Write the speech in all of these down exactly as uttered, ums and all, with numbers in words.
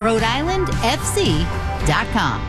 Rhode Island F C dot com.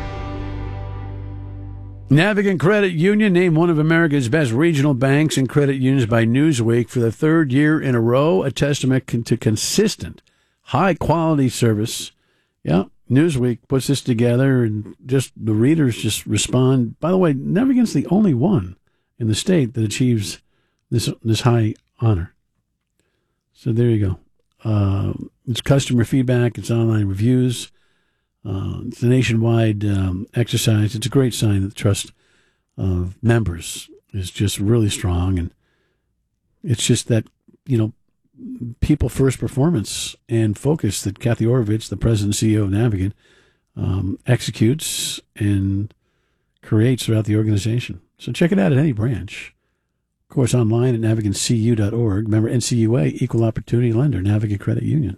Navigant Credit Union named one of America's best regional banks and credit unions by Newsweek for the third year in a row, a testament to consistent, high-quality service. Yeah, Newsweek puts this together, and just the readers just respond. By the way, Navigant's the only one in the state that achieves this this high honor. So there you go. Uh, it's customer feedback. It's online reviews. Uh, it's a nationwide um, exercise. It's a great sign that the trust of members is just really strong. And it's just that, you know, people first performance and focus that Kathy Orovich, the president and C E O of Navigant, um, executes and creates throughout the organization. So check it out at any branch. Of course, online at navigant c u dot org. Remember, N C U A, Equal Opportunity Lender, Navigant Credit Union.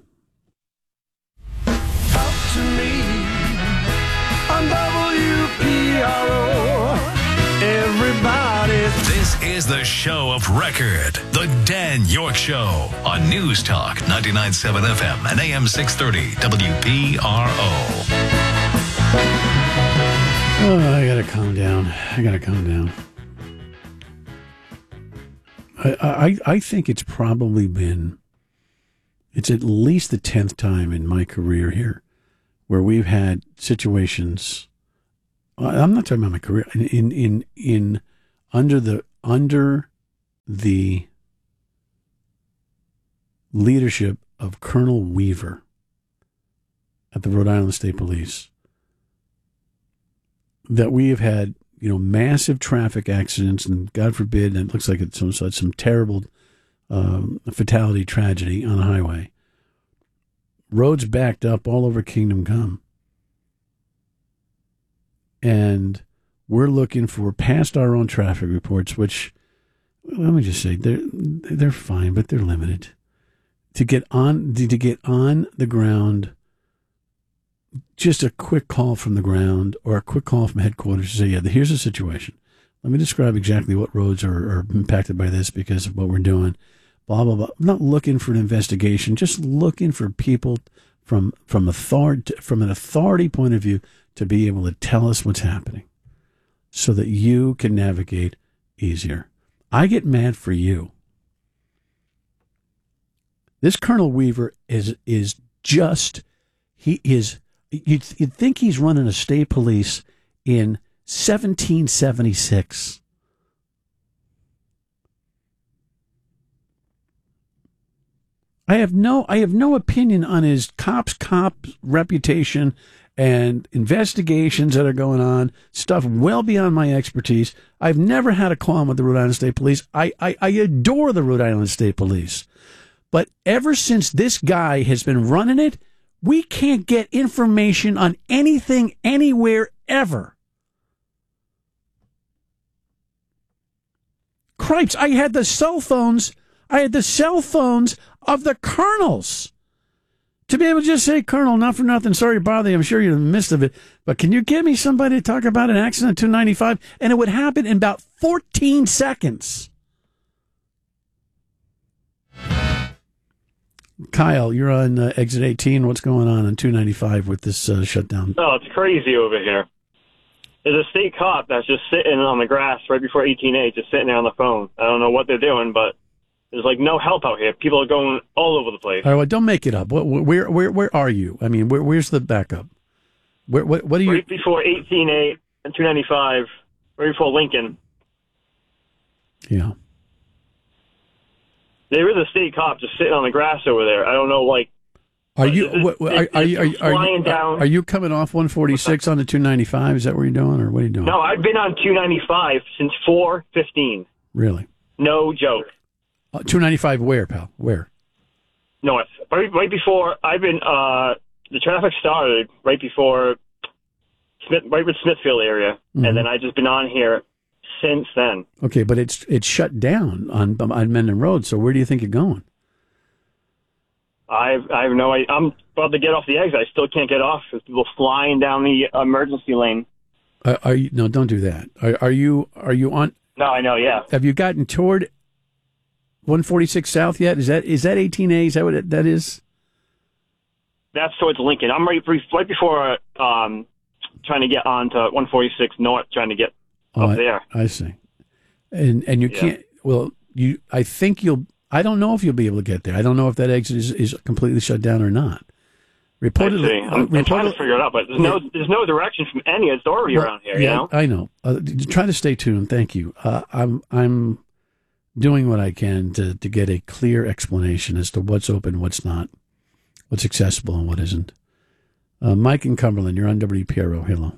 Talk to me on W P R O. Everybody's. This is the show of record, The Dan York Show, on News Talk ninety-nine point seven F M and A M six thirty W P R O. Oh, I gotta calm down. I gotta calm down. I, I, I think it's probably been, it's at least the tenth time in my career here where we've had situations. I'm not talking about my career in in in, in under the under the leadership of Colonel Weaver at the Rhode Island State Police, that we have had, you know, massive traffic accidents, and God forbid, and it looks like it's some some terrible um, fatality tragedy on a highway. Roads backed up all over Kingdom Come. And we're looking for, past our own traffic reports, which, let me just say, they're, they're fine, but they're limited. To get on, to get on the ground, just a quick call from the ground or a quick call from headquarters to say, yeah, here's the situation. Let me describe exactly what roads are, are impacted by this because of what we're doing. Blah, blah, blah. I'm not looking for an investigation, just looking for people from from authority, from an authority point of view to be able to tell us what's happening so that you can navigate easier. I get mad for you. This Colonel Weaver is is just, he is, you'd, you'd think he's running a state police in seventeen seventy-six. I have no, I have no opinion on his cops cop reputation and investigations that are going on, stuff well beyond my expertise. I've never had a qualm with the Rhode Island State Police. I, I, I adore the Rhode Island State Police. But ever since this guy has been running it, we can't get information on anything, anywhere, ever. Cripes, I had the cell phones, I had the cell phones of the colonels. To be able to just say, Colonel, not for nothing, sorry to bother you, I'm sure you're in the midst of it, but can you give me somebody to talk about an accident at two ninety-five? And it would happen in about fourteen seconds. Kyle, you're on uh, exit eighteen. What's going on on two ninety-five with this uh, shutdown? Oh, it's crazy over here. There's a state cop that's just sitting on the grass right before eighteen A, just sitting there on the phone. I don't know what they're doing, but there's like no help out here. People are going all over the place. All right, well, don't make it up. Where, where, where are you? I mean, where, where's the backup? Where, what, what are you? Right before eighteen A and two ninety-five, right before Lincoln. Yeah. There is a state cop just sitting on the grass over there. I don't know, like. Are you? What, are, are you? Are you? Are flying you? down. Are you coming off one forty-six on the two ninety-five? Is that what you're doing, or what are you doing? No, I've been on two ninety-five since four fifteen. Really? No joke. Uh, two ninety-five where, pal? Where? North. Right, right before I've been. Uh, the traffic started right before Smith, right with Smithfield area, mm-hmm. and then I've just been on here since then. Okay, but it's it's shut down on on Mendon Road. So where do you think you're going? I I have no idea. I'm about to get off the exit. I still can't get off. There's people flying down the emergency lane. Uh, are you? No, don't do that. Are, are you? Are you on? No, I know. Yeah. Have you gotten toward one forty-six South yet? Is that is that eighteen A? Is that what it, that is? that's towards Lincoln. I'm right, right before um, trying to get on to one forty-six North, trying to get oh, up I, there. I see. And and you Yeah. can't. Well, you. I think you'll. I don't know if you'll be able to get there. I don't know if that exit is, is completely shut down or not. Reportedly, I see. I'm, I'm trying to figure it out, but there's no there's no direction from any authority well, around here. Yeah, You know. I know. Uh, try to stay tuned. Thank you. Uh, I'm I'm doing what I can to to get a clear explanation as to what's open, what's not, what's accessible, and what isn't. Uh, Mike in Cumberland, you're on W P R O. Hello.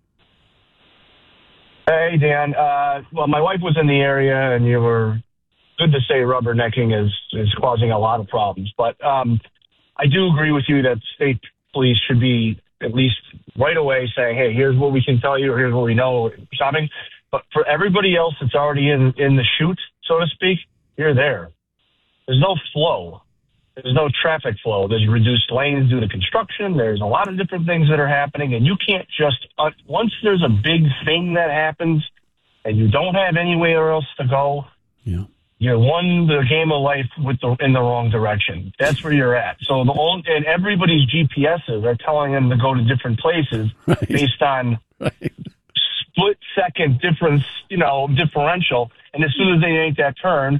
Hey, Dan. Uh, well, my wife was in the area, and you were good to say rubbernecking is, is causing a lot of problems. But um, I do agree with you that state police should be at least right away saying, hey, here's what we can tell you, or here's what we know, stopping. But for everybody else that's already in, in the chute, so to speak, you're there. There's no flow. There's no traffic flow. There's reduced lanes due to construction. There's a lot of different things that are happening, and you can't just uh, once there's a big thing that happens and you don't have anywhere else to go, Yeah. you won the game of life with the in the wrong direction. That's where you're at. So the only, and everybody's G P S's are telling them to go to different places Right. based on Right. split second difference, you know, differential. And as soon as they make that turn,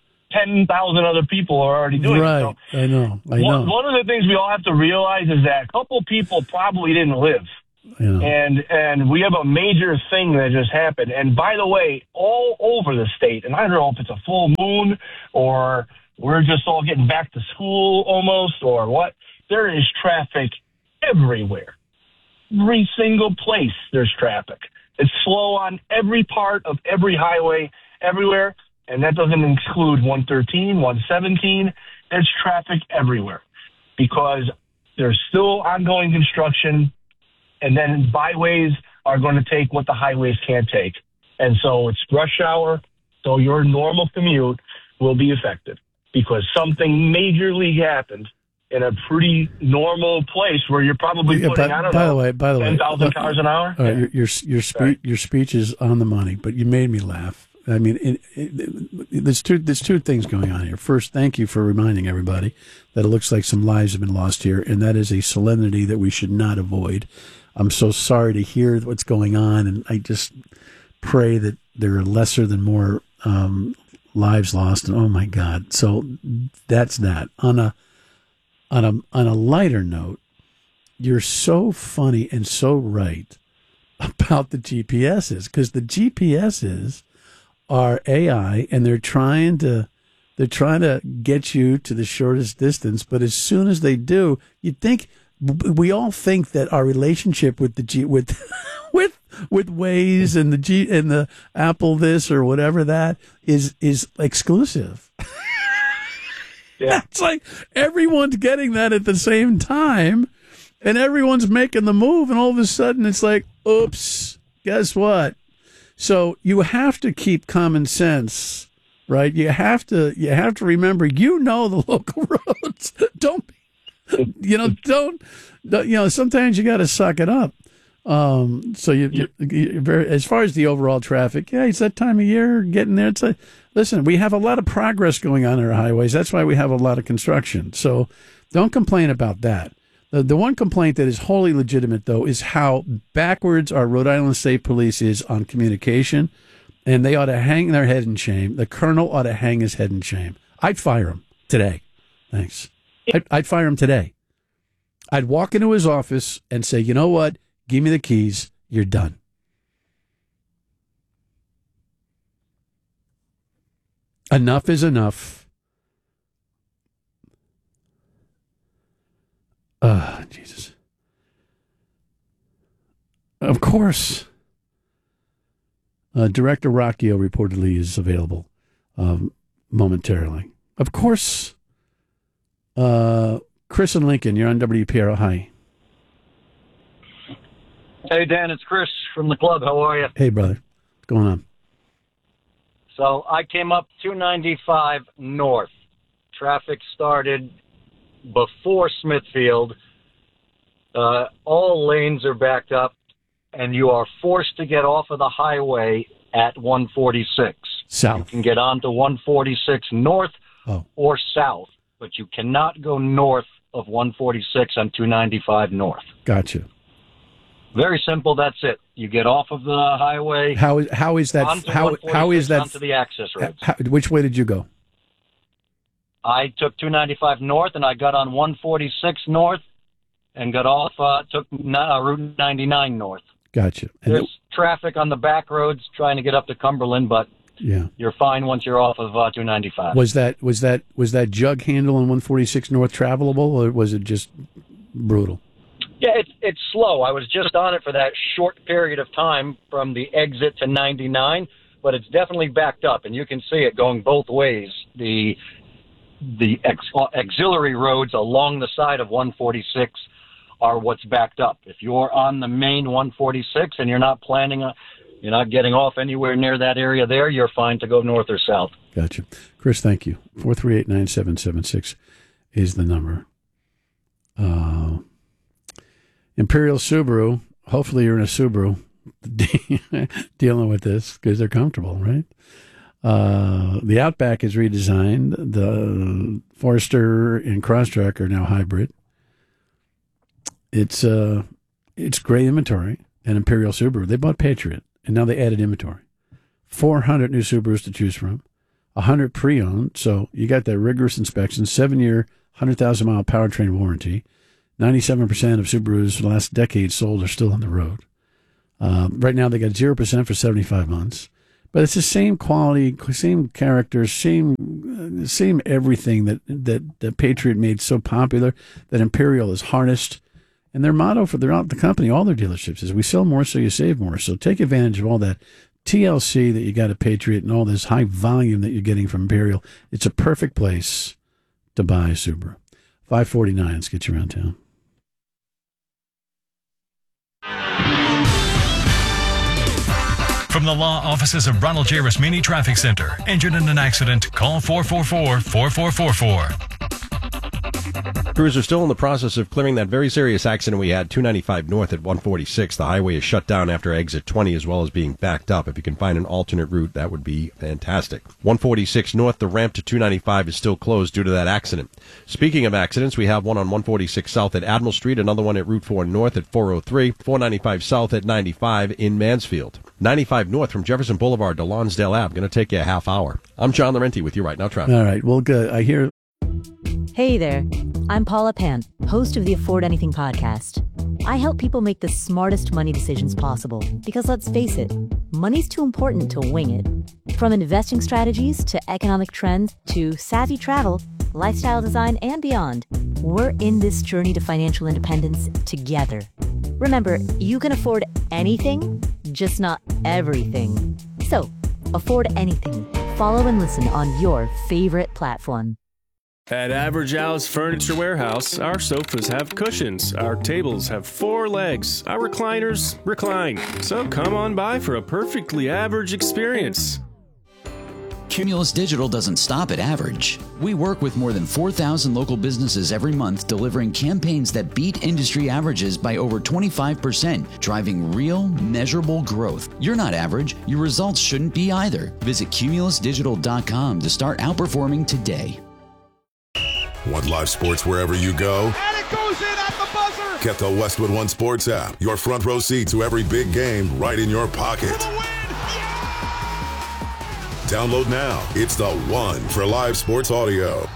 ten thousand other people are already doing Right. it. So I know. I one, know. one of the things we all have to realize is that a couple people probably didn't live. I know. And and we have a major thing that just happened. And by the way, all over the state, and I don't know if it's a full moon or we're just all getting back to school almost or what, there is traffic everywhere. Every single place there's traffic. It's slow on every part of every highway everywhere. And that doesn't include one thirteen, one seventeen. There's traffic everywhere because there's still ongoing construction. And then byways are going to take what the highways can't take. And so it's rush hour. So your normal commute will be affected because something majorly happened in a pretty normal place where you're probably Yeah, putting, by, I don't by know, the way, by the way, ten thousand cars an hour. All right, your your your, spe- your speech is on the money, but you made me laugh. I mean, it, it, it, there's two there's two things going on here. First, thank you for reminding everybody that it looks like some lives have been lost here, and that is a solemnity that we should not avoid. I'm so sorry to hear what's going on, and I just pray that there are lesser than more um, lives lost. And oh my God! So that's that. On a on a on a lighter note, you're so funny and so right about the G P S's because the G P S's are A I and they're trying to they're trying to get you to the shortest distance. But as soon as they do, you'd think we all think that our relationship with the G with with with Waze and the G and the Apple this or whatever that is is exclusive. Yeah. It's like everyone's getting that at the same time, and everyone's making the move, and all of a sudden it's like, oops, guess what? So you have to keep common sense, right? You have to you have to remember, you know, the local roads. Don't you know? Don't, don't you know? Sometimes you got to suck it up. Um, so you, you, you very as far as the overall traffic, yeah, it's that time of year getting there. It's like, listen, we have a lot of progress going on in our highways. That's why we have a lot of construction. So don't complain about that. The, the one complaint that is wholly legitimate, though, is how backwards our Rhode Island State Police is on communication, and they ought to hang their head in shame. The colonel ought to hang his head in shame. I'd fire him today. Thanks. I'd, I'd fire him today. I'd walk into his office and say, you know what? Give me the keys. You're done. Enough is enough. Ah, uh, Jesus. Of course. Uh, Director Rocchio reportedly is available um, momentarily. Of course. Uh, Chris and Lincoln, you're on W P R O. Hi. Hey, Dan, it's Chris from the club. How are you? Hey, brother. What's going on? So I came up two ninety-five north. Traffic started before Smithfield. Uh, all lanes are backed up, and you are forced to get off of the highway at one forty-six. South. You can get onto one forty-six north oh. or south, but you cannot go north of one forty-six on two ninety-five north. Gotcha. Very simple. That's it. You get off of the highway. How is how is that? Onto How how is that? Onto the access roads. How, which way did you go? I took two ninety-five north, and I got on one forty-six north, and got off. Uh, took uh, Route ninety-nine north. Gotcha. And There's it, traffic on the back roads trying to get up to Cumberland, but yeah, you're fine once you're off of uh, two ninety-five. Was that was that was that jug handle on one forty-six north travelable, or was it just brutal? Yeah, it's it's slow. I was just on it for that short period of time from the exit to ninety-nine, but it's definitely backed up, and you can see it going both ways. The the ex- auxiliary roads along the side of one forty-six are what's backed up. If you're on the main one forty-six and you're not planning on, you're not getting off anywhere near that area there, you're fine to go north or south. Gotcha. Chris, thank you. four three eight, nine seven seven six is the number. Uh, Imperial Subaru, hopefully you're in a Subaru dealing with this because they're comfortable, right? Uh, the Outback is redesigned. The Forester and Crosstrek are now hybrid. It's uh, it's great inventory. And Imperial Subaru, they bought Patriot, and now they added inventory. four hundred new Subarus to choose from, one hundred pre-owned, so you got that rigorous inspection, seven-year, one hundred thousand mile powertrain warranty. ninety-seven percent of Subarus for the last decade sold are still on the road. Uh, right now, they got zero percent for seventy-five months. But it's the same quality, same character, same same everything that, that, that Patriot made so popular, that Imperial has harnessed. And their motto for their, the company, all their dealerships, is we sell more so you save more. So take advantage of all that T L C that you got at Patriot and all this high volume that you're getting from Imperial. It's a perfect place to buy a Subaru. five forty-nine, let's get you around town. From the law offices of Ronald J. Rasmini Traffic Center. Injured in an accident? Call four four four, four four four four. Crews are still in the process of clearing that very serious accident we had two ninety-five north at one forty-six. The highway is shut down after exit twenty, as well as being backed up. If you can find an alternate route, that would be fantastic. one forty-six north, the ramp to two ninety-five is still closed due to that accident. Speaking of accidents, we have one on one forty-six south at Admiral Street, another one at Route four north at four oh three, four ninety-five south at ninety-five in Mansfield. ninety-five north from Jefferson Boulevard to Lonsdale Avenue. Going to take you a half hour. I'm John Laurenti with you right now, traffic. All right. Well, good. I hear... Hey there, I'm Paula Pan, host of the Afford Anything podcast. I help people make the smartest money decisions possible because, let's face it, money's too important to wing it. From investing strategies to economic trends to savvy travel, lifestyle design, and beyond, we're in this journey to financial independence together. Remember, you can afford anything, just not everything. So, afford anything. Follow and listen on your favorite platform. At Average Al's Furniture Warehouse, our sofas have cushions, our tables have four legs, our recliners recline. So come on by for a perfectly average experience. Cumulus Digital doesn't stop at average. We work with more than four thousand local businesses every month, delivering campaigns that beat industry averages by over twenty-five percent, driving real, measurable growth. You're not average. Your results shouldn't be either. Visit cumulus digital dot com to start outperforming today. Want live sports wherever you go? And it goes in at the buzzer! Get the Westwood One Sports app. Your front row seat to every big game right in your pocket. For the win! Yeah! Download now. It's the one for live sports audio.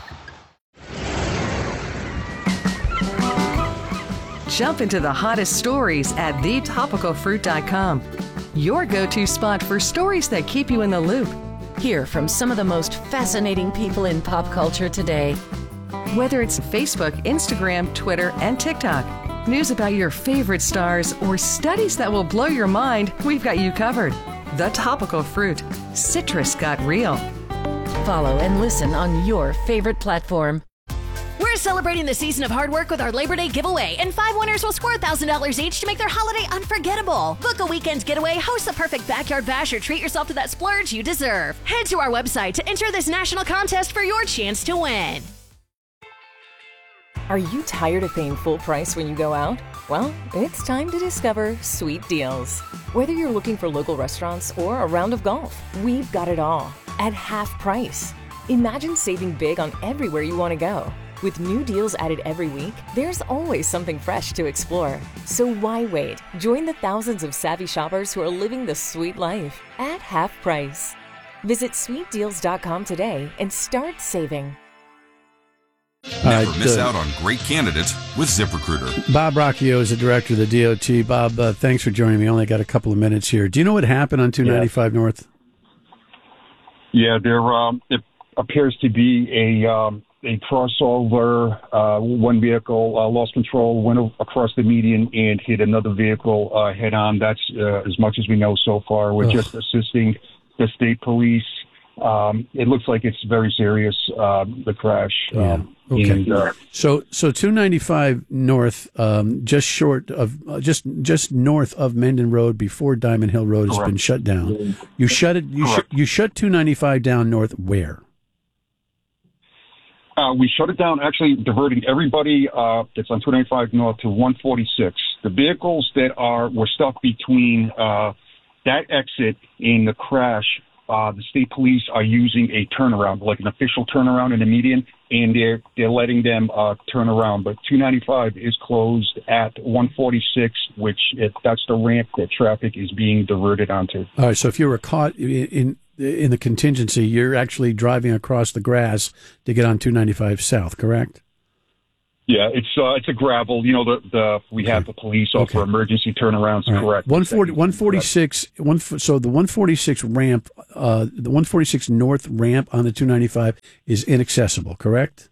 Jump into the hottest stories at the topical fruit dot com. Your go-to spot for stories that keep you in the loop. Hear from some of the most fascinating people in pop culture today. Whether it's Facebook, Instagram, Twitter, and TikTok, news about your favorite stars, or studies that will blow your mind, we've got you covered. The Topical Fruit. Citrus got real. Follow and listen on your favorite platform. We're celebrating the season of hard work with our Labor Day giveaway, and five winners will score one thousand dollars each to make their holiday unforgettable. Book a weekend getaway, host the perfect backyard bash, or treat yourself to that splurge you deserve. Head to our website to enter this national contest for your chance to win. Are you tired of paying full price when you go out? Well, it's time to discover Sweet Deals. Whether you're looking for local restaurants or a round of golf, we've got it all at half price. Imagine saving big on everywhere you want to go. With new deals added every week, there's always something fresh to explore. So why wait? Join the thousands of savvy shoppers who are living the sweet life at half price. Visit sweet deals dot com today and start saving. Never right, miss uh, out on great candidates with ZipRecruiter. Bob Rocchio is the director of the D O T. Bob, uh, thanks for joining me. Only got a couple of minutes here. Do you know what happened on two ninety-five yeah. North? Yeah, there um, it appears to be a um, a crossover. Uh, one vehicle uh, lost control, went across the median, and hit another vehicle uh, head on. That's uh, as much as we know so far. We're Ugh. just assisting the state police. Um, it looks like it's very serious, uh, the crash. Yeah. Um, okay. And, uh, so, so two ninety-five North, um, just short of, uh, just just north of Mendon Road, before Diamond Hill Road, has correct. been shut down. You shut it. You, sh- you shut two ninety-five down north. Where? Uh, we shut it down, actually diverting everybody uh, that's on two ninety-five North to one forty-six. The vehicles that are were stuck between uh, that exit and the crash. Uh, the state police are using a turnaround, like an official turnaround in the median, and they're they're letting them uh, turn around. But two ninety-five is closed at one forty-six, which it, that's the ramp that traffic is being diverted onto. All right. So if you were caught in in the contingency, you're actually driving across the grass to get on two ninety-five South, correct? Yeah, it's uh, it's a gravel. You know, the the we okay. have the police offer okay. emergency turnarounds. Right. Correct. one forty, one forty-six. One, so the one forty-six ramp, uh, the one forty-six North ramp on the two ninety-five is inaccessible. Correct.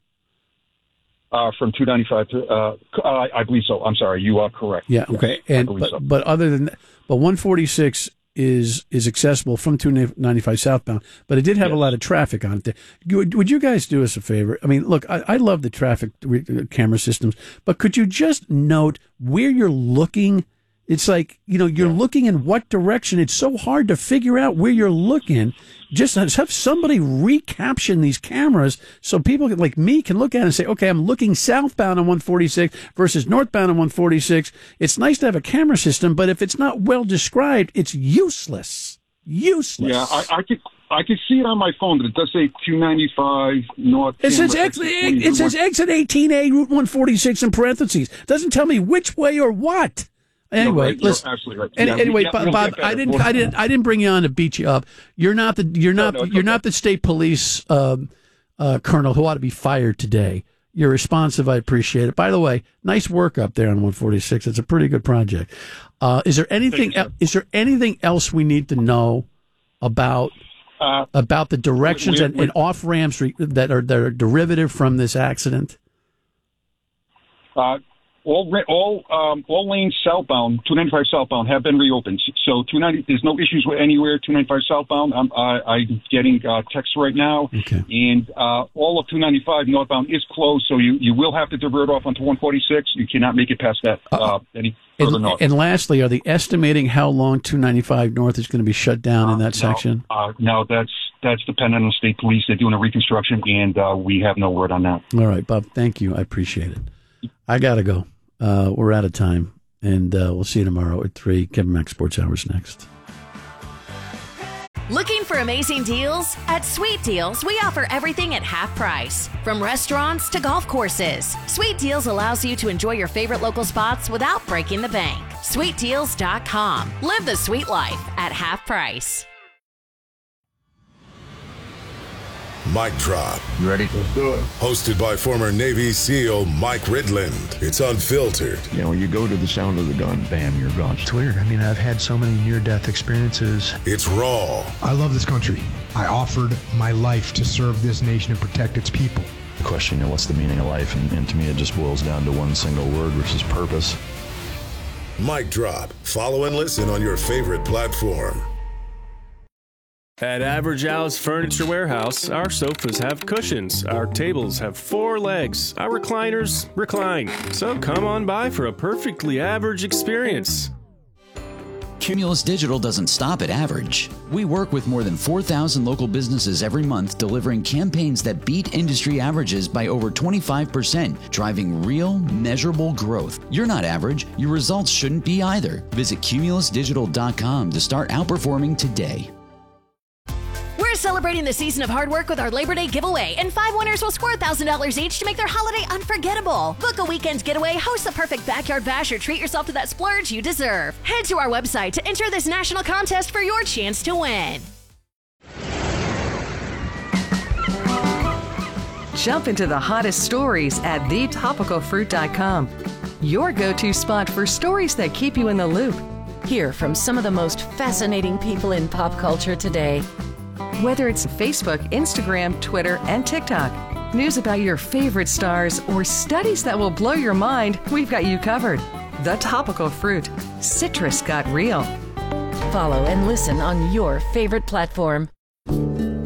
Uh, from two ninety-five to, uh, I, I believe so. I'm sorry, you are correct. Yeah. Okay. Yes, and but, so. but other than that, but one forty-six is is accessible from two ninety-five southbound, but it did have yes. a lot of traffic on it. Would, would you guys do us a favor? I mean, look, I, I love the traffic camera systems, but could you just note where you're looking? It's like, you know, you're yeah. looking in what direction. It's so hard to figure out where you're looking. Just have somebody recaption these cameras so people like me can look at it and say, okay, I'm looking southbound on one forty-six versus northbound on one forty-six. It's nice to have a camera system, but if it's not well described, it's useless. Useless. Yeah, I, I could I could see it on my phone, but it does say two ninety-five north. It says exit, it, it says exit eighteen A, Route one forty-six in parentheses. It doesn't tell me which way or what. Anyway, no, listen. Absolutely right. Any, yeah, anyway, yeah, Bob, Bob I didn't, I didn't, I didn't bring you on to beat you up. You're not the, you're not, no, no, you're okay. not the state police um, uh, colonel who ought to be fired today. You're responsive. I appreciate it. By the way, nice work up there on one forty-six. It's a pretty good project. Uh, is there anything? You, el- is there anything else we need to know about uh, about the directions we're, we're, and, and off ramps re- that are that are derivative from this accident? Uh, All all um, all lanes southbound, two ninety-five southbound, have been reopened. So two ninety, there's no issues with anywhere. two ninety-five southbound, I'm uh, I'm getting uh, texts right now, okay. and uh, all of two ninety-five northbound is closed. So you, you will have to divert off onto one forty-six. You cannot make it past that uh, any further and, north. And lastly, are they estimating how long two ninety-five north is going to be shut down uh, in that no, section? Uh, no, that's that's dependent on the state police. They're doing a reconstruction, and uh, we have no word on that. All right, Bob. Thank you. I appreciate it. I gotta go. Uh, we're out of time, and uh, we'll see you tomorrow at three. Kevin Mack Sports Hours next. Looking for amazing deals? At Sweet Deals, we offer everything at half price. From restaurants to golf courses, Sweet Deals allows you to enjoy your favorite local spots without breaking the bank. sweet deals dot com. Live the sweet life at half price. Mic Drop. You ready? Let's do it. Hosted by former Navy SEAL Mike Ridland. It's unfiltered. You know, when you go to the sound of the gun, bam, you're gone. It's weird. I mean, I've had so many near-death experiences. It's raw. I love this country. I offered my life to serve this nation and protect its people. The question, you know, what's the meaning of life? And, and to me, it just boils down to one single word, which is purpose. Mic Drop. Follow and listen on your favorite platform. At Average Al's Furniture Warehouse, our sofas have cushions, our tables have four legs, our recliners recline. So come on by for a perfectly average experience. Cumulus Digital doesn't stop at average. We work with more than four thousand local businesses every month, delivering campaigns that beat industry averages by over twenty-five percent, driving real, measurable growth. You're not average. Your results shouldn't be either. Visit cumulus digital dot com to start outperforming today. We're celebrating celebrating the season of hard work with our Labor Day giveaway, and five winners will score one thousand dollars each to make their holiday unforgettable. Book a weekend's getaway, host the perfect backyard bash, or treat yourself to that splurge you deserve. Head to our website to enter this national contest for your chance to win. Jump into the hottest stories at the topical fruit dot com. Your go-to spot for stories that keep you in the loop. Hear from some of the most fascinating people in pop culture today. Whether it's Facebook, Instagram, Twitter, and TikTok, news about your favorite stars, or studies that will blow your mind, we've got you covered. The Topical Fruit. Citrus got real. Follow and listen on your favorite platform.